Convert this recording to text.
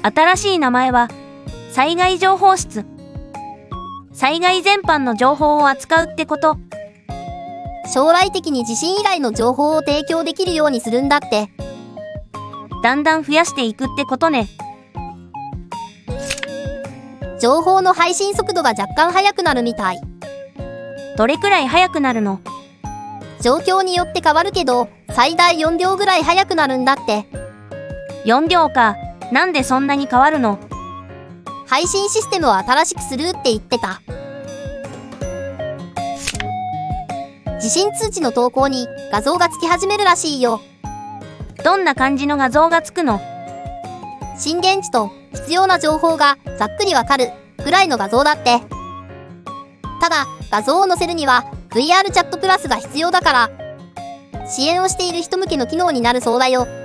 新しい名前は、災害情報室。災害全般の情報を扱うってこと。 将来的に地震以外の情報を提供できるようにするんだって。 だんだん増やしていくってことね。 情報の配信速度が若干速くなるみたい。 どれくらい速くなるの？ 状況によって変わるけど、最大4秒ぐらい速くなるんだって。 4秒か。なんでそんなに変わるの？ 配信システムを新しくするって言ってた。地震通知の投稿に画像がつき始めるらしいよ。 どんな感じの画像がつくの？ 震源地と必要な情報がざっくりわかるくらいの画像だって。ただ、画像を載せるには VR チャットプラスが必要だから、支援をしている人向けの機能になるそうだよ。